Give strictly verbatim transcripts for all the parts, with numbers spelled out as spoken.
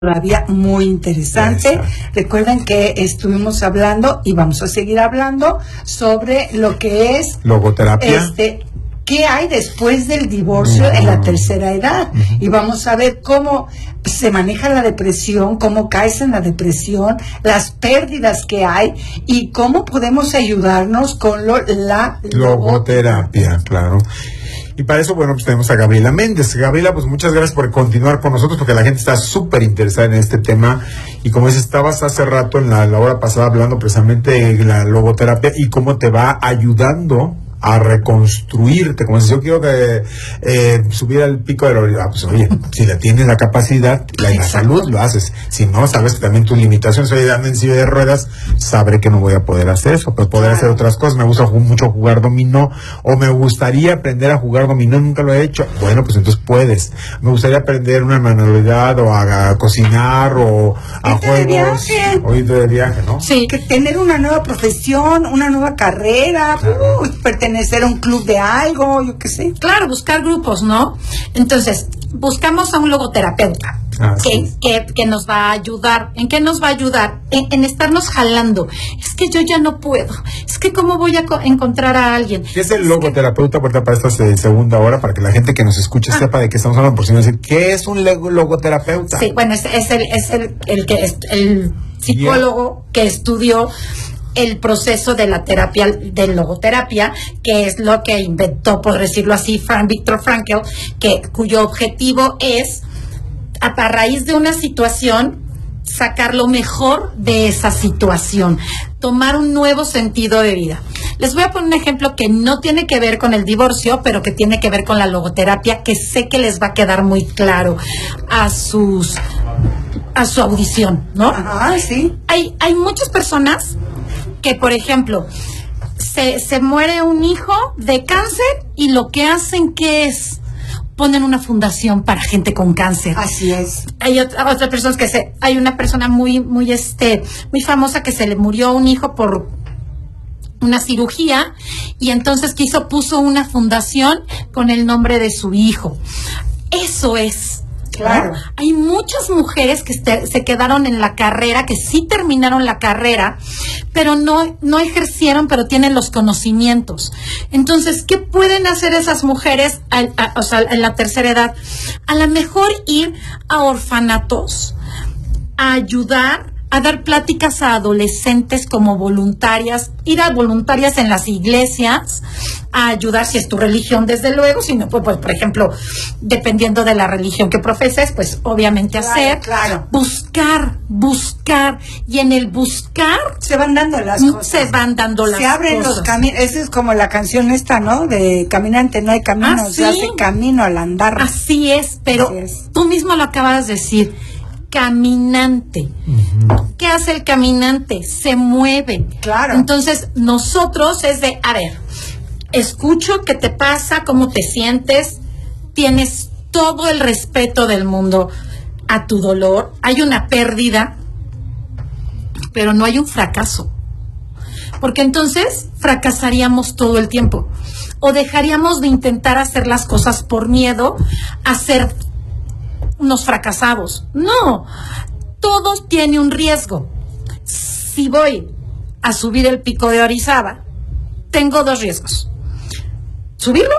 todavía muy interesante. Exacto. Recuerden que estuvimos hablando y vamos a seguir hablando sobre lo que es logoterapia. Este, ¿qué hay después del divorcio uh-huh. en la tercera edad? Uh-huh. Y vamos a ver cómo se maneja la depresión, cómo caes en la depresión, las pérdidas que hay y cómo podemos ayudarnos con lo, la logoterapia, claro. Y para eso, bueno, pues tenemos a Gabriela Méndez. Gabriela, pues muchas gracias por continuar con nosotros, porque la gente está súper interesada en este tema. Y como dices, estabas hace rato en la, la hora pasada hablando precisamente de la logoterapia y cómo te va ayudando a reconstruirte. Como si yo quiero que eh, subir al pico de la orilla, pues oye, si la tienes la capacidad, la, la salud, lo haces. Si no, sabes que también tus limitaciones, oye, ando en silla de ruedas, sabré que no voy a poder hacer eso, pero poder hacer otras cosas. Me gusta jugar, mucho jugar dominó, o me gustaría aprender a jugar dominó, nunca lo he hecho. Bueno, pues entonces puedes. Me gustaría aprender una manualidad, o a, a cocinar, o a juegos, o irte de viaje, ¿no? Sí, que tener una nueva profesión, una nueva carrera, claro. uh, pertenecer a un club de algo, yo qué sé. Claro, buscar grupos, ¿no? Entonces, buscamos a un logoterapeuta ah, que, sí. que, que nos va a ayudar. ¿En qué nos va a ayudar? En, en estarnos jalando. Es que yo ya no puedo. Es que cómo voy a co- encontrar a alguien. ¿Qué es el logoterapeuta? Para esta segunda hora, para que la gente que nos escuche ah. sepa de qué estamos hablando, por si no decir, ¿qué es un logoterapeuta? Sí, bueno, es, es el, es el, el que es el psicólogo yeah. que estudió el proceso de la terapia, de logoterapia, que es lo que inventó, por decirlo así, Frank, Viktor Frankl, que, cuyo objetivo es, a, a raíz de una situación, sacar lo mejor de esa situación, tomar un nuevo sentido de vida. Les voy a poner un ejemplo que no tiene que ver con el divorcio, pero que tiene que ver con la logoterapia, que sé que les va a quedar muy claro a sus a su audición, ¿no? Ajá, sí. Hay, hay muchas personas que, por ejemplo, se, se muere un hijo de cáncer y lo que hacen, ¿qué es? Ponen una fundación para gente con cáncer. Así es. Hay otra, otras personas que se... Hay una persona muy, muy, este, muy famosa que se le murió un hijo por una cirugía y entonces ¿qué hizo? Puso una fundación con el nombre de su hijo. Eso es. Claro. ¿No? Hay muchas mujeres que este, se quedaron en la carrera, que sí terminaron la carrera, pero no, no ejercieron, pero tienen los conocimientos. Entonces, ¿qué pueden hacer esas mujeres a, a, o sea, en la tercera edad? A lo mejor ir a orfanatos, a ayudar, a dar pláticas a adolescentes como voluntarias, ir a voluntarias en las iglesias, a ayudar si es tu religión, desde luego, si no, pues, pues por ejemplo, dependiendo de la religión que profeses, pues obviamente claro, hacer, claro. buscar, buscar, y en el buscar se van dando las cosas. Se van dando las cosas. Se abren cosas. los caminos, esa es como la canción esta, ¿no? De caminante no hay camino, ¿Ah, se sí? hace camino al andar. Así es, pero Así es. Tú mismo lo acabas de decir. Caminante. Uh-huh. ¿Qué hace el caminante? Se mueve. Claro. Entonces, nosotros es de, a ver, escucho qué te pasa, cómo te sientes, tienes todo el respeto del mundo a tu dolor, hay una pérdida, pero no hay un fracaso. Porque entonces fracasaríamos todo el tiempo. O dejaríamos de intentar hacer las cosas por miedo a ser unos fracasados. No, todo tiene un riesgo. Si voy a subir el pico de Orizaba, tengo dos riesgos: subirlo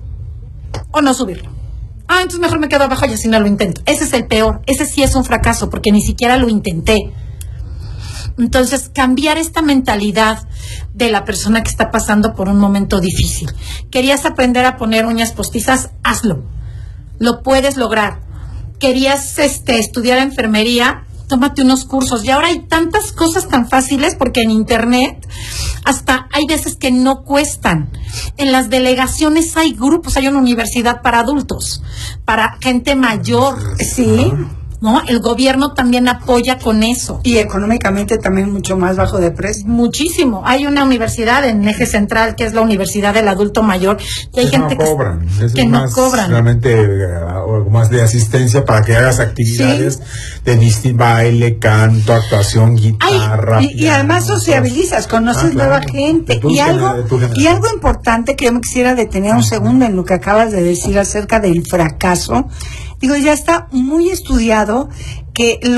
o no subirlo. Ah, entonces mejor me quedo abajo y así no lo intento. Ese es el peor, ese sí es un fracaso porque ni siquiera lo intenté. Entonces, cambiar esta mentalidad de la persona que está pasando por un momento difícil. ¿Querías aprender a poner uñas postizas? Hazlo, lo puedes lograr. Querías este, estudiar enfermería, tómate unos cursos. Y ahora hay tantas cosas tan fáciles porque en internet hasta hay veces que no cuestan. En las delegaciones hay grupos, hay una universidad para adultos, para gente mayor, ¿sí? ¿No? El gobierno también apoya con eso. Y económicamente también mucho más bajo de precio. Muchísimo. Hay una universidad en Eje Central que es la Universidad del Adulto Mayor y hay eso gente no cobran. que, eso que es no más, cobran. Realmente uh, más de asistencia para que hagas actividades ¿sí? de distinto baile, canto, actuación, guitarra. Ay, y, y además sociabilizas, conoces ah, claro. nueva gente. Y algo, y algo importante que yo me quisiera detener un segundo en lo que acabas de decir acerca del fracaso. Digo, ya está muy estudiado que lo